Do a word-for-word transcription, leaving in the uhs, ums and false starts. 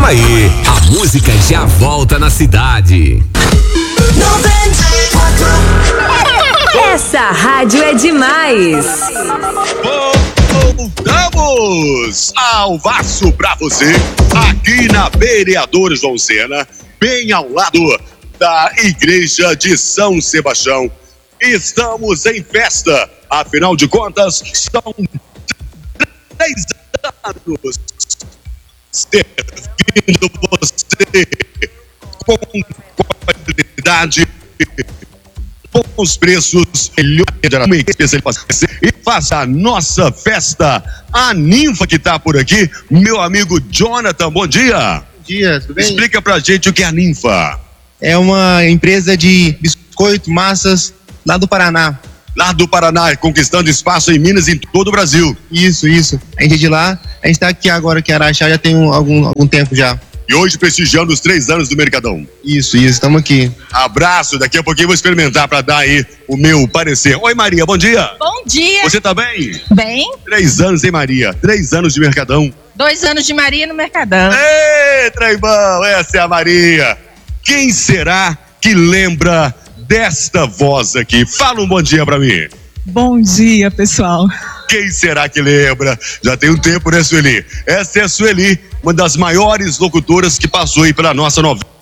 aí, a música já volta na cidade. Essa rádio é demais. Voltamos ao Vasso pra você, aqui na Vereador João Sena, bem ao lado da Igreja de São Sebastião. Estamos em festa, afinal de contas, são três anos servindo você com qualidade, bons preços, melhor especialização, e faça a nossa festa. A ninfa que tá por aqui, meu amigo Jonathan, bom dia. Bom dia, tudo bem? Explica pra gente o que é a ninfa. É uma empresa de biscoito, massas, lá do Paraná. Lá do Paraná, conquistando espaço em Minas e em todo o Brasil. Isso, isso. A gente é de lá, a gente tá aqui agora aqui em Araxá já tem um, algum, algum tempo já. E hoje prestigiando os três anos do Mercadão. Isso, isso, estamos aqui. Abraço, daqui a pouquinho eu vou experimentar para dar aí o meu parecer. Oi, Maria, bom dia. Bom dia. Você tá bem? Bem. Três anos, hein, Maria? Três anos de Mercadão. Dois anos de Maria no Mercadão. Ei, Treibão, essa é a Maria. Quem será que lembra desta voz aqui? Fala um bom dia pra mim. Bom dia, pessoal. Quem será que lembra? Já tem um tempo, né, Sueli? Essa é a Sueli, uma das maiores locutoras que passou aí pela nossa novela.